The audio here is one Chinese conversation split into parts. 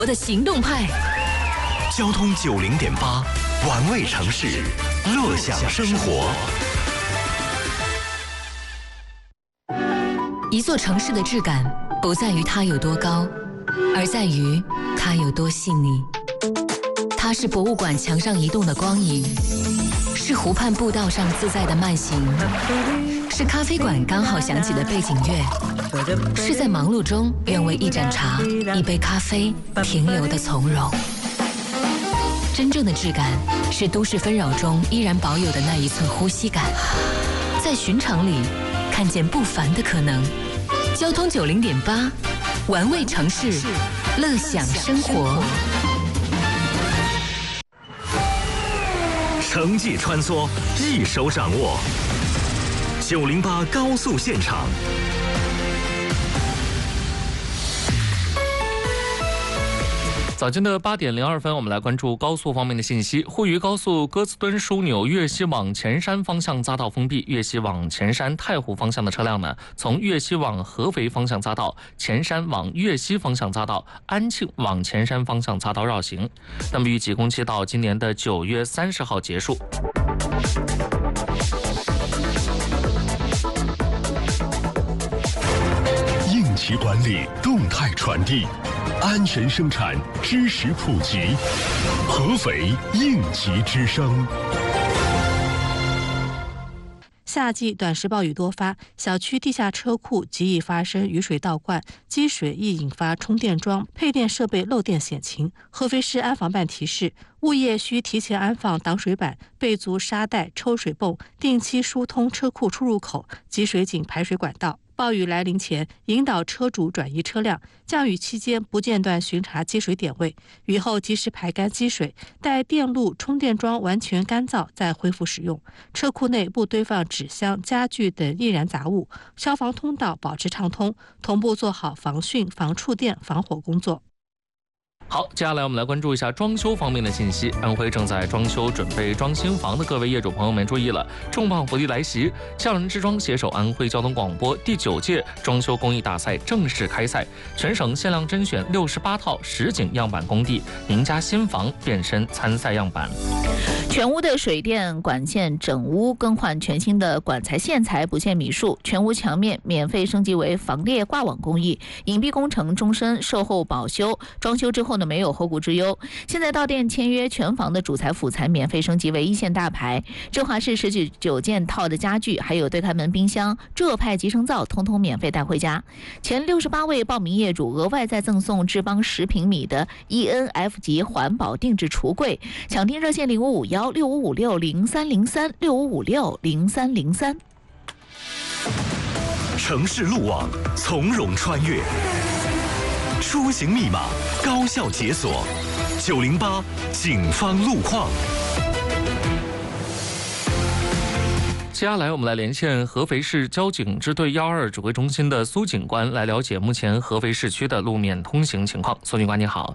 我的行动派， 交通90.8，玩味城市，乐享生活。 一座城市的质感不在于它有多高，而在于它有多细腻。它是博物馆墙上移动的光影，是湖畔步道上自在的慢行，是咖啡馆刚好响起的背景乐，是在忙碌中愿为一盏茶、一杯咖啡停留的从容。真正的质感是都市纷扰中依然保有的那一寸呼吸感，在寻常里看见不凡的可能。交通90.8，玩味城市，乐享生活。 城际穿梭，一手掌握。908高速现场。 早间的8点02分，我们来关注高速方面的信息。沪渝高速鸽子墩枢纽粤西往前山方向匝道封闭，粤西往前山太湖方向的车辆呢，从粤西往合肥方向匝道、前山往粤西方向匝道、安庆往前山方向匝道绕行。那么预计工期到今年的9月30号结束。 应急管理，动态传递。安全生产，知识普及，合肥应急之声。 夏季短时暴雨多发，小区地下车库极易发生雨水倒灌，积水易引发充电桩、配电设备漏电险情。合肥市安防办提示，物业需提前安放挡水板、备足沙袋、抽水泵，定期疏通车库出入口、集水井排水管道。暴雨来临前，引导车主转移车辆；降雨期间不间断巡查积水点位，雨后及时排干积水，待电路、充电桩完全干燥再恢复使用。车库内不堆放纸箱、家具等易燃杂物，消防通道保持畅通，同步做好防汛、防触电、防火工作。 好，接下来我们来关注一下装修方面的信息。安徽正在装修、准备装新房的各位业主朋友们注意了，重磅福利来袭！匠人之装携手安徽交通广播第9届装修工艺大赛正式开赛，全省限量甄选68套实景样板工地，您家新房变身参赛样板。 全屋的水电管线整屋更换全新的管材线材，不限米数，全屋墙面免费升级为防裂挂网工艺，隐蔽工程终身售后保修，装修之后呢没有后顾之忧。现在到店签约，全房的主材辅材免费升级为1线大牌，振华市19件套的家具，还有对开门冰箱、浙派集成灶，通通免费带回家。前68位报名业主额外再赠送智邦10平米的 ENF 级环保定制橱柜，抢订热线05516556030365560303。 城市路网从容穿越，出行密码高效解锁。908警方路况。 接下来我们来连线合肥市交警支队122指挥中心的苏警官，来了解目前合肥市区的路面通行情况。苏警官你好。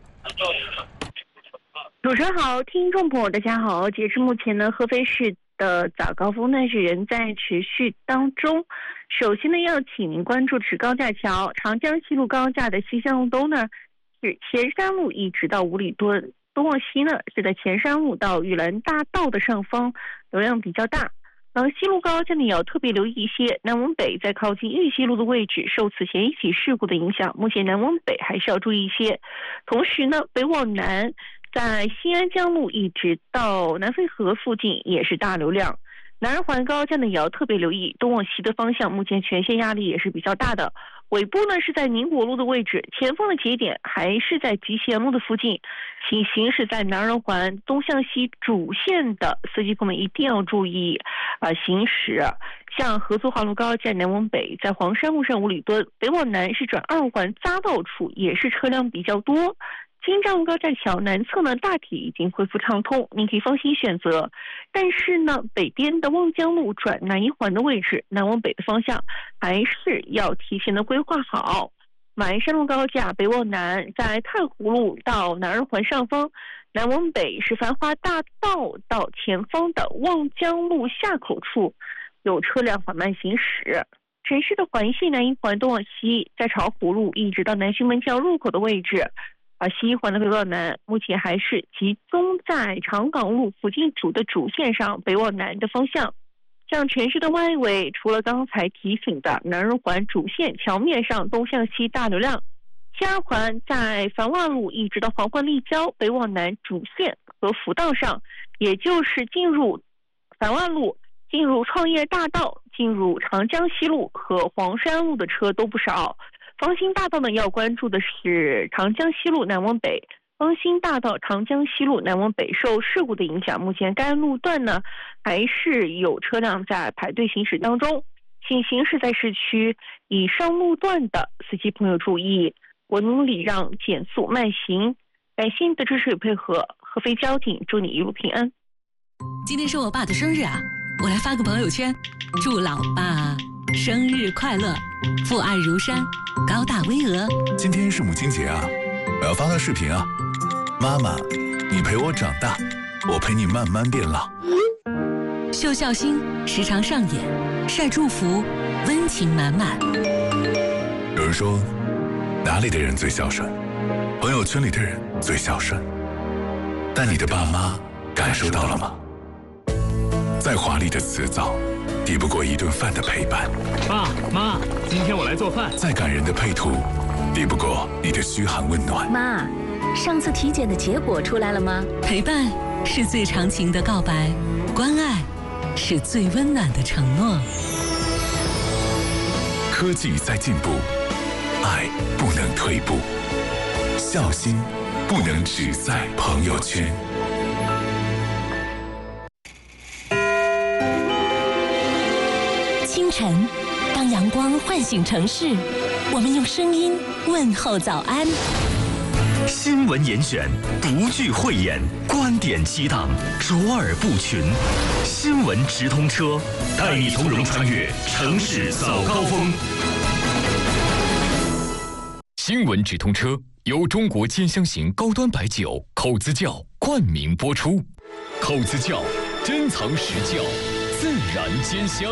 主持人好，听众朋友大家好。截至目前呢，合肥市的早高峰呢是仍在持续当中。首先呢，要请您关注的是高架桥，长江西路高架的西向路东呢是前山路一直到五里墩，东往西呢是在前山路到玉兰大道的上方，流量比较大。西路高架呢也要特别留意一些，南往北在靠近玉溪路的位置受此前一起事故的影响，目前南往北还是要注意一些。同时呢，北往南在新安江路一直到南汾河附近也是大流量。南二环高架呢也要特别留意，东往西的方向目前全线压力也是比较大的。尾部呢是在宁国路的位置，前方的节点还是在集贤路的附近，请行驶在南二环东向西主线的司机朋友们一定要注意行驶。像合作花路高架南往北，在黄山路上五里墩，北往南是转二环匝道处，也是车辆比较多。京藏路高架桥南侧呢大体已经恢复畅通，您可以放心选择。但是呢，北边的望江路转南一环的位置，南往北的方向还是要提前的规划好。马鞍山路高架北往南，在太湖路到南二环上方，南往北是繁华大道到前方的望江路下口处有车辆缓慢行驶。城市的环线南一环东往西，在巢湖路一直到南浔门桥入口的位置， 而西一环的北往南目前还是集中在长港路附近的主线上北往南的方向。像城市的外围，除了刚才提醒的南二环主线桥面上东向西大流量，西二环在繁华路一直到皇冠立交北往南主线和辅道上，也就是进入繁华路、进入创业大道、进入长江西路和黄山路的车都不少。方兴大道呢，要关注的是长江西路南往北。方兴大道长江西路南往北受事故的影响，目前该路段呢还是有车辆在排队行驶当中，请行驶在市区以上路段的司机朋友注意，文明礼让，减速慢行。感谢您的支持与配合，合肥交警祝你一路平安。 今天是我爸的生日啊，我来发个朋友圈，祝老爸生日快乐，父爱如山，高大巍峨。 今天是母亲节啊，我要发个视频啊。妈妈，你陪我长大，我陪你慢慢变老。 秀孝心时常上演，晒祝福，温情满满。 有人说，哪里的人最孝顺？朋友圈里的人最孝顺。但你的爸妈感受到了吗？再华丽的辞藻，抵不过一顿饭的陪伴。 爸妈，今天我来做饭。 再感人的配图，抵不过你的嘘寒问暖。 妈，上次体检的结果出来了吗？ 陪伴是最长情的告白，关爱是最温暖的承诺。 科技在进步，爱不能退步，孝心不能只在朋友圈。 清晨，当阳光唤醒城市，我们用声音问候早安。 新闻严选，不惧讳言，观点激荡，卓尔不群。新闻直通车，带你从容穿越城市早高峰。 新闻直通车由中国尖香型高端白酒口子窖冠名播出。口子窖，珍藏实窖，自然尖香。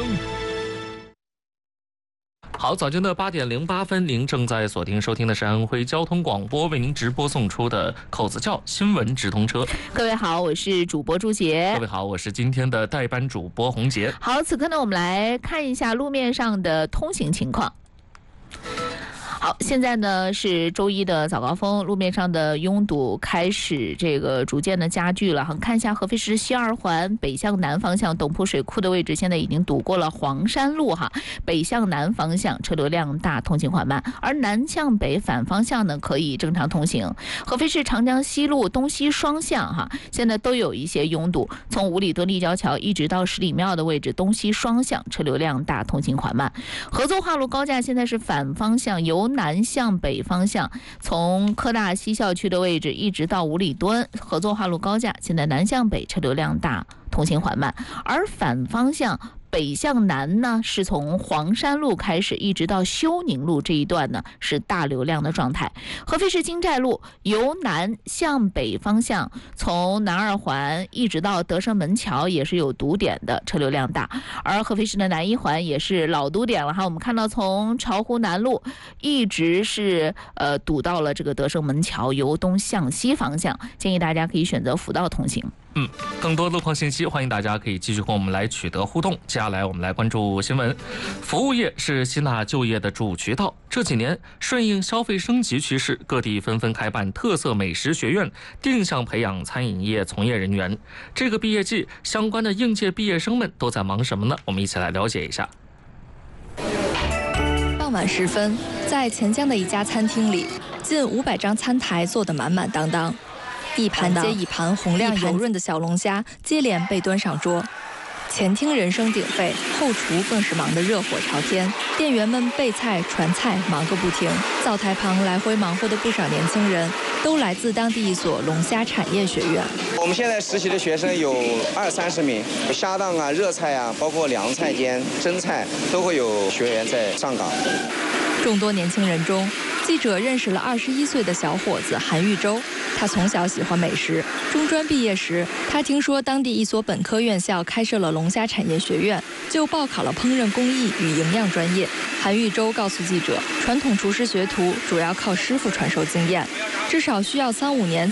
好，早间的8点08分，您正在锁定收听的是安徽交通广播为您直播送出的口子窖新闻直通车。 各位好，我是主播朱杰。 各位好，我是今天的代班主播洪杰。 好，此刻呢，我们来看一下路面上的通行情况。好，现在呢是周一的早高峰，路面上的拥堵开始逐渐的加剧了。看一下合肥市西二环北向南方向董铺水库的位置，现在已经堵过了黄山路北向南方向车流量大，通行缓慢，而南向北反方向呢可以正常通行。合肥市长江西路东西双向现在都有一些拥堵，从五里墩立交桥一直到十里庙的位置，东西双向车流量大，通行缓慢。合作化路高架现在是反方向由南向北方向，从科大西校区的位置一直到五里墩，合作化路高架现在南向北车流量大，通行缓慢，而反方向北向南呢，是从黄山路开始一直到休宁路这一段呢是大流量的状态。合肥市金寨路由南向北方向，从南二环一直到德胜门桥也是有堵点的，车流量大。而合肥市的南一环也是老堵点了我们看到从巢湖南路一直是堵到了这个德胜门桥，由东向西方向，建议大家可以选择辅道通行。 更多路况信息，欢迎大家可以继续和我们来取得互动。接下来我们来关注新闻。服务业是吸纳就业的主渠道，这几年顺应消费升级趋势，各地纷纷开办特色美食学院，定向培养餐饮业从业人员。这个毕业季，相关的应届毕业生们都在忙什么呢？我们一起来了解一下。 傍晚时分，在钱江的一家餐厅里，近500张餐台坐得满满当当。一盘接一盘红亮油润的小龙虾接连被端上桌，前厅人声鼎沸，后厨更是忙得热火朝天，店员们备菜传菜忙个不停。灶台旁来回忙活的不少年轻人，都来自当地一所龙虾产业学院。 我们现在实习的学生有20-30名，虾档啊、热菜啊，包括凉菜间、蒸菜，都会有学员在上岗。 众多年轻人中，记者认识了21岁的小伙子韩玉洲。他从小喜欢美食，中专毕业时，他听说当地一所本科院校开设了龙虾产业学院，就报考了烹饪工艺与营养专业。 韩玉洲告诉记者，传统厨师学徒主要靠师傅传授经验，至少需要3-5年